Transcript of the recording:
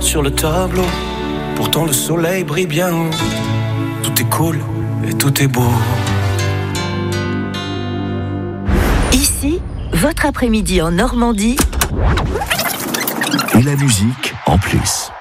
sur le tableau. Pourtant le soleil brille bien haut. Tout est cool et tout est beau. Ici, votre après-midi en Normandie. Et la musique en plus.